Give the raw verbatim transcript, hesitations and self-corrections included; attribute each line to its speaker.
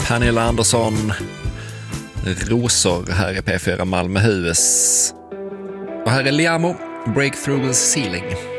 Speaker 1: Pernilla Andersson, Rosor här i P fyra Malmöhus. Och här är Liamo, Breakthrough the Ceiling.